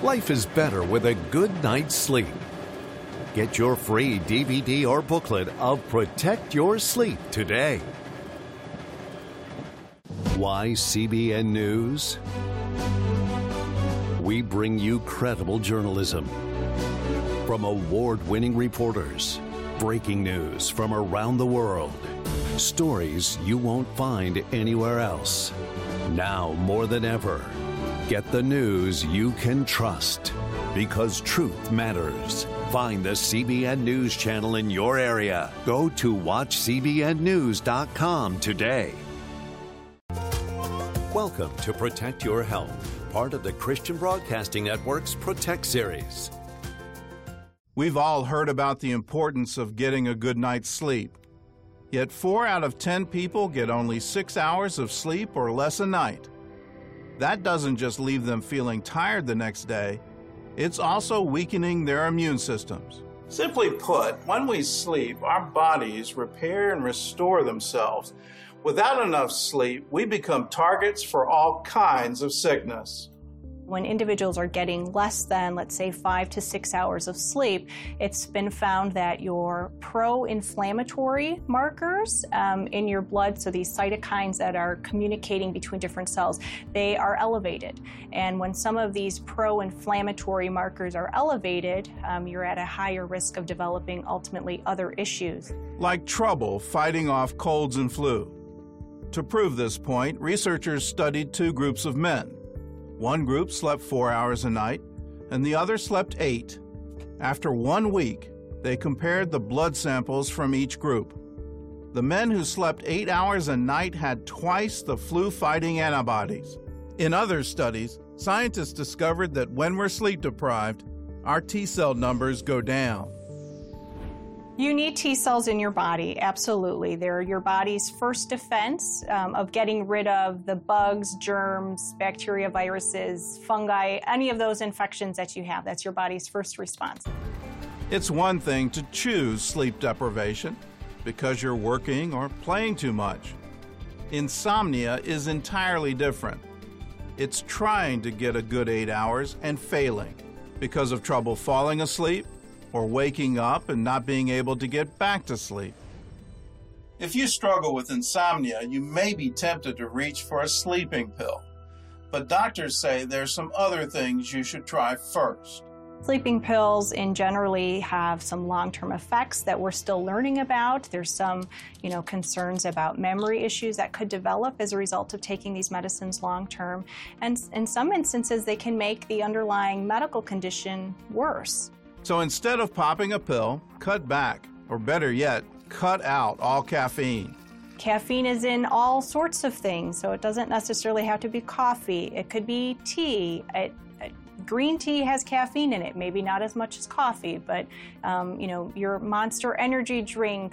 Life is better with a good night's sleep. Get your free DVD or booklet of Protect Your Sleep today. Why CBN News? We bring you credible journalism from award-winning reporters, breaking news from around the world, stories you won't find anywhere else. Now more than ever, get the news you can trust, because truth matters. Find the CBN News channel in your area. Go to watchcbnnews.com today. Welcome to Protect Your Health, part of the Christian Broadcasting Network's Protect series. We've all heard about the importance of getting a good night's sleep. Yet 4 out of 10 people get only 6 hours of sleep or less a night. That doesn't just leave them feeling tired the next day, it's also weakening their immune systems. Simply put, when we sleep, our bodies repair and restore themselves. Without enough sleep, we become targets for all kinds of sickness. When individuals are getting less than, let's say, 5 to 6 hours of sleep, it's been found that your pro-inflammatory markers in your blood, so these cytokines that are communicating between different cells, they are elevated. And when some of these pro-inflammatory markers are elevated, you're at a higher risk of developing ultimately other issues. Like trouble fighting off colds and flu. To prove this point, researchers studied 2 groups of men. One group slept 4 hours a night, and the other slept 8. After 1 week, they compared the blood samples from each group. The men who slept 8 hours a night had twice the flu-fighting antibodies. In other studies, scientists discovered that when we're sleep-deprived, our T-cell numbers go down. You need T cells in your body, absolutely. They're your body's first defense of getting rid of the bugs, germs, bacteria, viruses, fungi, any of those infections that you have. That's your body's first response. It's one thing to choose sleep deprivation because you're working or playing too much. Insomnia is entirely different. It's trying to get a good 8 hours and failing because of trouble falling asleep, or waking up and not being able to get back to sleep. If you struggle with insomnia, you may be tempted to reach for a sleeping pill. But doctors say there's some other things you should try first. Sleeping pills generally have some long-term effects that we're still learning about. There's some, concerns about memory issues that could develop as a result of taking these medicines long-term. And in some instances, they can make the underlying medical condition worse. So instead of popping a pill, cut back, or better yet, cut out all caffeine. Caffeine is in all sorts of things, so it doesn't necessarily have to be coffee. It could be tea. Green tea has caffeine in it, maybe not as much as coffee, but your Monster energy drinks,